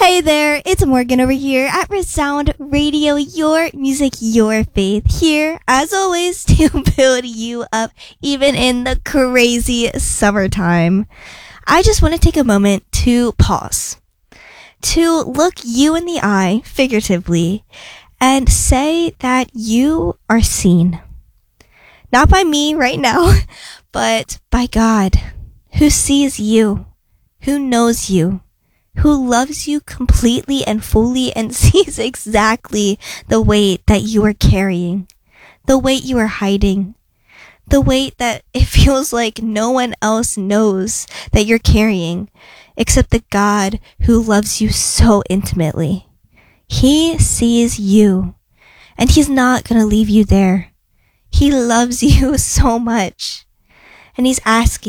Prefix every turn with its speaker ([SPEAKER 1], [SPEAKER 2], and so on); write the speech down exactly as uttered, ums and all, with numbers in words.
[SPEAKER 1] Hey there, it's Morgan over here at Resound Radio, your music, your faith. Here, as always, to build you up even in the crazy summertime. I just want to take a moment to pause, to look you in the eye, figuratively, and say that you are seen. Not by me right now, but by God, who sees you, who knows you, who loves you completely and fully and sees exactly the weight that you are carrying, the weight you are hiding, the weight that it feels like no one else knows that you're carrying except the God who loves you so intimately. He sees you, and he's not going to leave you there. He loves you so much, and he's asking